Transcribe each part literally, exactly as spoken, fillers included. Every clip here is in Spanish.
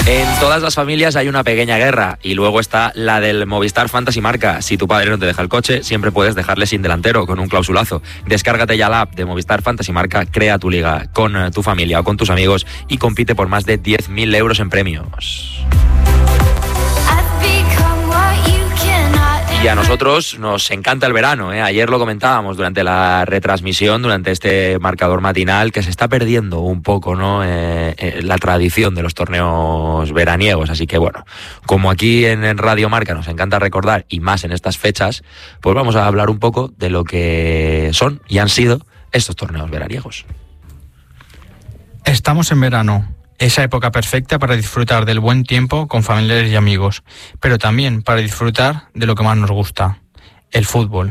En todas las familias hay una pequeña guerra y luego está la del Movistar Fantasy Marca. Si tu padre no te deja el coche, siempre puedes dejarle sin delantero con un clausulazo. Descárgate ya la app de Movistar Fantasy Marca, crea tu liga con tu familia o con tus amigos y compite por más de diez mil euros en premios. Y a nosotros nos encanta el verano, ¿eh? Ayer lo comentábamos durante la retransmisión, durante este marcador matinal, que se está perdiendo un poco, ¿no? Eh, eh, la tradición de los torneos veraniegos. Así que bueno, como aquí en, en Radio Marca nos encanta recordar, y más en estas fechas, pues vamos a hablar un poco de lo que son y han sido estos torneos veraniegos. Estamos en verano. Esa época perfecta para disfrutar del buen tiempo con familiares y amigos, pero también para disfrutar de lo que más nos gusta, el fútbol.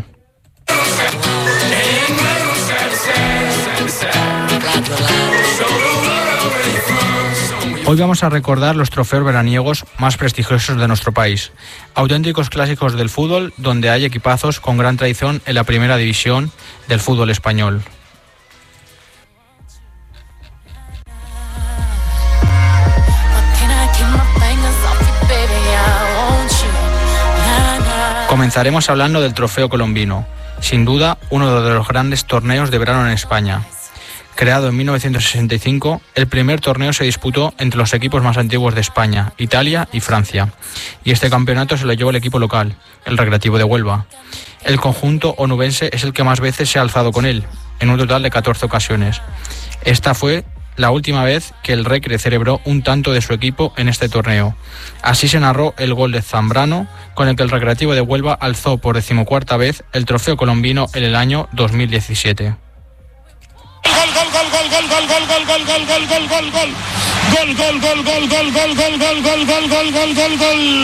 Hoy vamos a recordar los trofeos veraniegos más prestigiosos de nuestro país, auténticos clásicos del fútbol donde hay equipazos con gran tradición en la primera división del fútbol español. Comenzaremos hablando del Trofeo Colombino, sin duda uno de los grandes torneos de verano en España. Creado en mil novecientos sesenta y cinco, el primer torneo se disputó entre los equipos más antiguos de España, Italia y Francia, y este campeonato se lo llevó el equipo local, el Recreativo de Huelva. El conjunto onubense es el que más veces se ha alzado con él, en un total de catorce ocasiones. Esta fue la última vez que el Recre celebró un tanto de su equipo en este torneo. Así se narró el gol de Zambrano, con el que el Recreativo de Huelva alzó por decimocuarta vez el Trofeo Colombino en el año dos mil diecisiete. Gol, gol, gol, gol, gol, gol, gol, gol, gol, gol, gol, gol, gol, gol. Gol, gol, gol, gol, gol, gol, gol, gol, gol, gol, gol, gol, gol,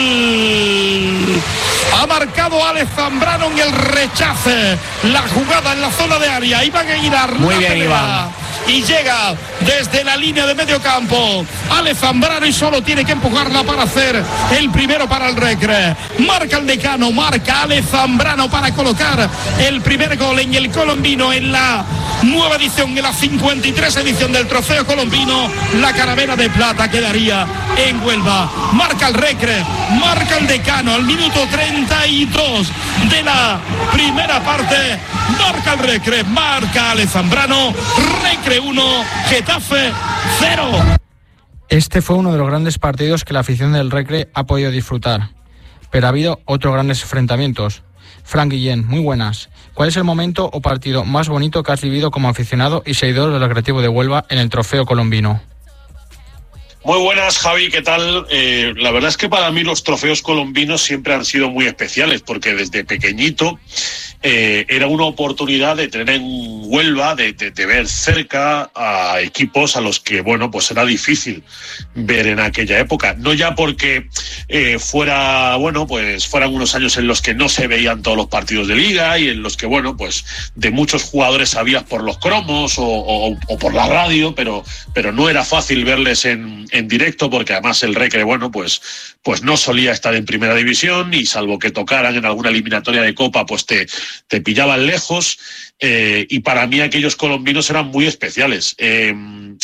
gol. Ha marcado Alex Zambrano en el rechace. La jugada en la zona de área. Iván Aguilar. Muy bien, Iván. Y llega desde la línea de medio campo Alex Zambrano y solo tiene que empujarla para hacer el primero para el Recre. Marca el decano, marca Alex Zambrano para colocar el primer gol en el Colombino en la nueva edición, en la cincuenta y tres edición del Trofeo Colombino. La caravera de plata quedaría en Huelva. Marca el Recre, marca el decano al minuto treinta y dos de la primera parte. Marca el Recre, marca Alex Zambrano. Recre uno, Getafe cero. Este fue uno de los grandes partidos que la afición del Recre ha podido disfrutar, pero ha habido otros grandes enfrentamientos. Frank Guillén, muy buenas. ¿Cuál es el momento o partido más bonito que has vivido como aficionado y seguidor del Recreativo de Huelva en el Trofeo Colombino? Muy buenas, Javi, ¿qué tal? Eh, la verdad es que para mí los trofeos colombinos siempre han sido muy especiales, porque desde pequeñito eh, era una oportunidad de tener en Huelva, de, de, de ver cerca a equipos a los que, bueno, pues era difícil ver en aquella época. No ya porque eh, fuera, bueno, pues fueran unos años en los que no se veían todos los partidos de liga y en los que, bueno, pues de muchos jugadores sabías por los cromos o, o, o por la radio, pero, pero no era fácil verles en en directo, porque además el Recre, bueno, pues, pues no solía estar en primera división y salvo que tocaran en alguna eliminatoria de Copa, pues te, te pillaban lejos, eh, y para mí aquellos colombinos eran muy especiales. Eh,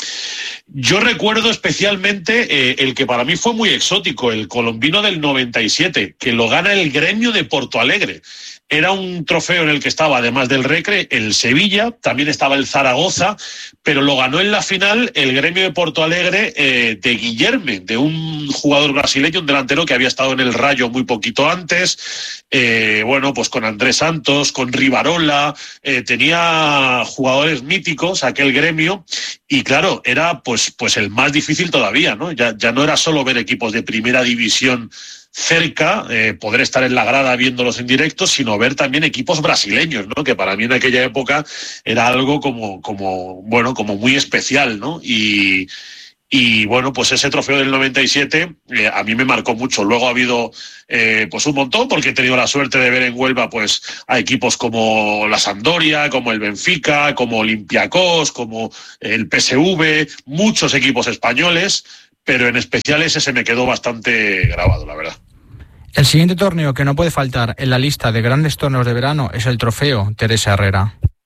yo recuerdo especialmente eh, el que para mí fue muy exótico, el colombino del noventa y siete, que lo gana el Gremio de Porto Alegre. Era un trofeo en el que estaba, además del Recre, el Sevilla, también estaba el Zaragoza, pero lo ganó en la final el Gremio de Porto Alegre eh, de Guilherme, de un jugador brasileño, un delantero que había estado en el Rayo muy poquito antes, eh, bueno, pues con Andrés Santos, con Rivarola, eh, tenía jugadores míticos aquel Gremio, y claro, era pues, pues el más difícil todavía, ¿no? Ya, ya no era solo ver equipos de primera división cerca, eh, poder estar en la grada viéndolos en directo, sino ver también equipos brasileños, ¿no? Que para mí en aquella época era algo como, como bueno, como muy especial, ¿no? Y, y bueno, pues ese trofeo del noventa y siete eh, a mí me marcó mucho. Luego ha habido eh, pues un montón, porque he tenido la suerte de ver en Huelva pues a equipos como la Sampdoria, como el Benfica, como Olympiacos, como el P S V, muchos equipos españoles, pero en especial ese se me quedó bastante grabado, la verdad. El siguiente torneo que no puede faltar en la lista de grandes torneos de verano es el Trofeo Teresa Herrera.